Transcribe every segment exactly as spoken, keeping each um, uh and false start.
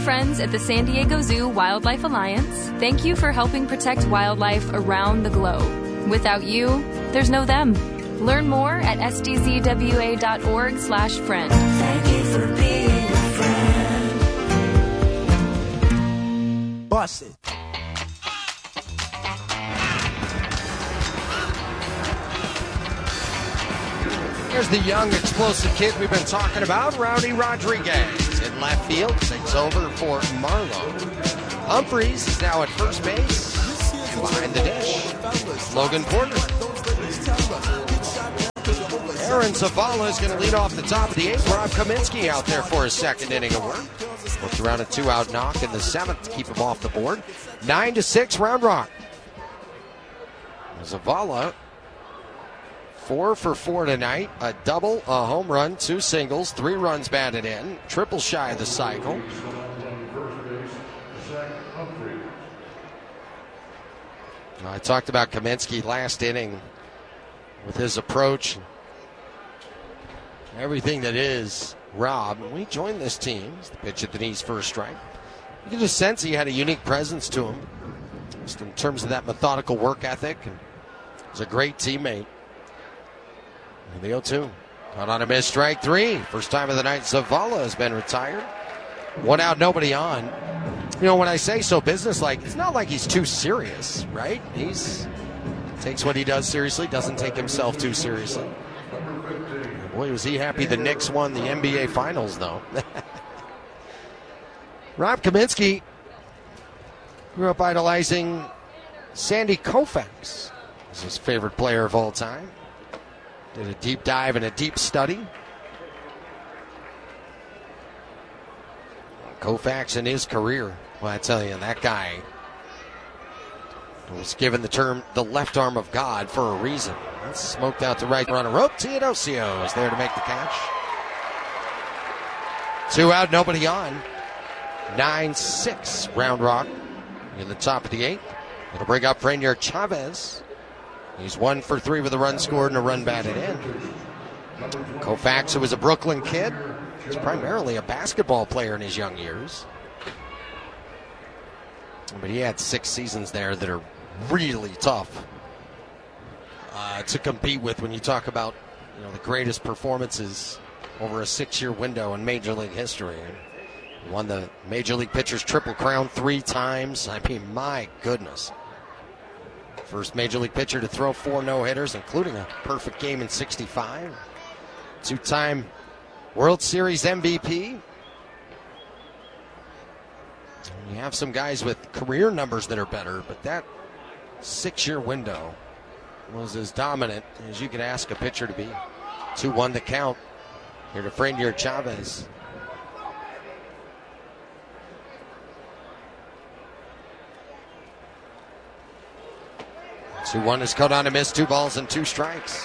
Friends at the San Diego Zoo Wildlife Alliance, thank you for helping protect wildlife around the globe. Without you, there's no them. Learn more at s d z w a dot org slash friend. Thank you for being a friend. Bust it. Here's the young, explosive kid we've been talking about, Rowdy Rodriguez. In left field, takes over for Marlowe. Humphreys is now at first base. And behind the dish, Logan Porter. Aaron Zavala is going to lead off the top of the eighth. Rob Kaminsky out there for his second inning of work. Worked around a two-out knock in the seventh to keep him off the board. Nine to six, Round Rock. Zavala, four for four tonight. A double, a home run, two singles, three runs batted in. Triple shy of the cycle. I talked about Kaminsky last inning with his approach. Everything that is Rob. When he joined this team, the pitch at the knees for a strike. You could just sense he had a unique presence to him. Just in terms of that methodical work ethic. And he's a great teammate. And the oh two. Out on a miss, strike three. First time of the night, Zavala has been retired. One out, nobody on. You know, when I say so businesslike, it's not like he's too serious, right? He's takes what he does seriously, doesn't take himself too seriously. Boy, was he happy the Knicks won the N B A Finals, though. Rob Kaminsky grew up idolizing Sandy Koufax. He's his favorite player of all time. Did a deep dive and a deep study. Koufax in his career, well, I tell you, that guy was given the term the left arm of God for a reason. That's smoked out to right on a rope. Teodosio is there to make the catch. Two out, nobody on. nine six, Round Rock in the top of the eighth. It'll bring up Frenier Chavez. He's one for three with a run scored and a run batted in. Koufax, who was a Brooklyn kid, was primarily a basketball player in his young years. But he had six seasons there that are really tough uh, to compete with when you talk about, you know, the greatest performances over a six-year window in Major League history. He won the Major League Pitchers Triple Crown three times. I mean, my goodness. First Major League pitcher to throw four no-hitters, including a perfect game in sixty-five. Two-time World Series M V P. You have some guys with career numbers that are better, but that six-year window was as dominant as you could ask a pitcher to be. two one the count. Here to Frenier Chavez. two one is cut on a miss, two balls and two strikes.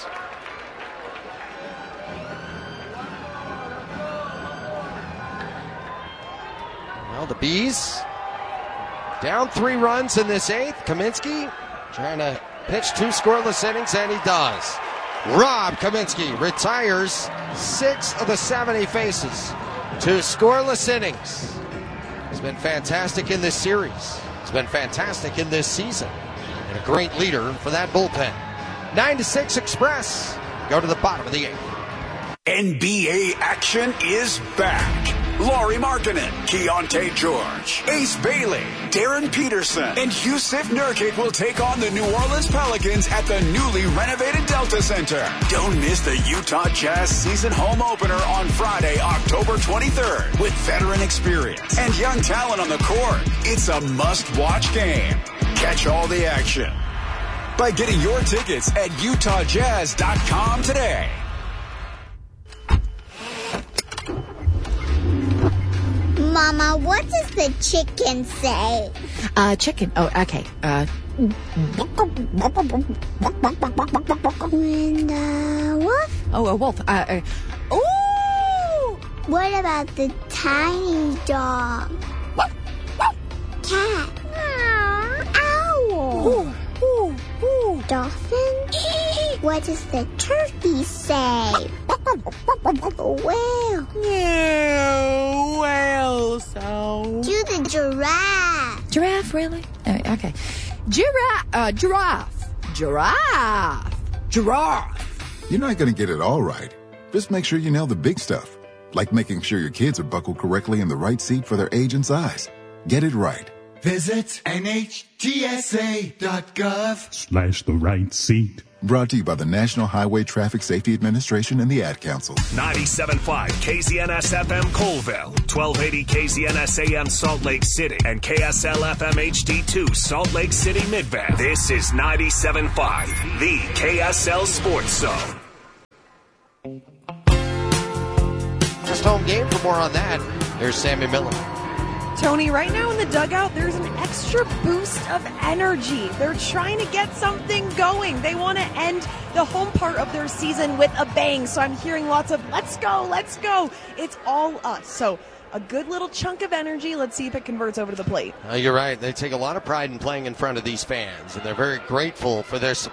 Well, the Bees down three runs in this eighth. Kaminsky trying to pitch two scoreless innings, and he does. Rob Kaminsky retires six of the seven he faces. Two scoreless innings. He's been fantastic in this series. He's been fantastic in this season. And a great leader for that bullpen. nine to six Express. Go to the bottom of the eighth. N B A action is back. Lauri Markkanen, Keontae George, Ace Bailey, Darren Peterson, and Yusuf Nurkic will take on the New Orleans Pelicans at the newly renovated Delta Center. Don't miss the Utah Jazz season home opener on Friday, October twenty-third, with veteran experience and young talent on the court. It's a must-watch game. Catch all the action by getting your tickets at utah jazz dot com today. Mama, what does the chicken say? Uh, chicken. Oh, okay. Uh. And uh, wolf? Oh, a wolf. Uh. uh ooh. What about the tiny dog? Cat. Owl. Ooh, ooh, ooh. Dolphin? What does the turkey say? Whale. No, whale sound. Do the giraffe. Giraffe, really? Oh, okay. Giraffe. Uh, giraffe. Giraffe. Giraffe. You're not going to get it all right. Just make sure you nail the big stuff, like making sure your kids are buckled correctly in the right seat for their age and size. Get it right. Visit N H T S A dot gov slash the right seat. Brought to you by the National Highway Traffic Safety Administration and the Ad Council. ninety-seven point five K Z N S F M Colville, twelve eighty K Z N S A M Salt Lake City, and K S L F M H D two Salt Lake City Midvale. This is ninety-seven point five, the K S L Sports Zone. Just home game. For more on that, here's Sammy Miller. Tony, right now in the dugout, there's an extra boost of energy. They're trying to get something going. They want to end the home part of their season with a bang. So I'm hearing lots of, let's go, let's go. It's all us. So a good little chunk of energy. Let's see if it converts over to the plate. Uh, you're right. They take a lot of pride in playing in front of these fans, and they're very grateful for their support.